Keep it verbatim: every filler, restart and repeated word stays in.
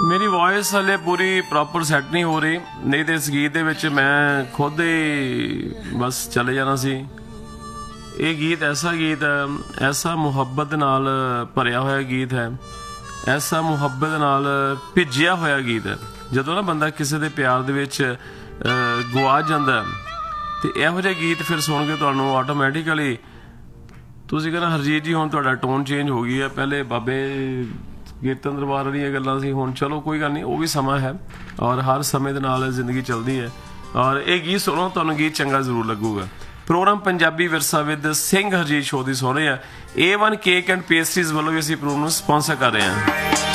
मेरी वॉइस हले पूरी प्रॉपर सैट नहीं हो रही, नहीं तो इस गीत दे विच मैं खुद ही बस चले जाना सी। ये गीत ऐसा गीत है, ऐसा मुहब्बत नाल भरिया होया गीत है, ऐसा मुहब्बत नाल भिजिया होया गीत है। जदों ना बंदा किसी दे प्यार दे विच गवा जांदा ते इहो जिहे गीत फिर सुन के तुहानूं ऑटोमैटिकली तुसीं कहना हरजीत जी हुण तुहाडा टोन चेंज हो गई है, पहले बाबे कीर्तन दरबार वाली गल्लां सी, हुण चलो कोई गल नहीं, वो भी समा है और हर समय दे नाल जिंदगी चलदी है। और ये गीत सुनो, तुहानूं गीत चंगा जरूर लगूगा। Programme Punjabi Virsa with Singh Harjeet show दी सुन रहे हैं। ए वन केक एंड पेस्ट्रीज वालों भी असीं प्रोग्राम स्पॉन्सर कर रहे हैं।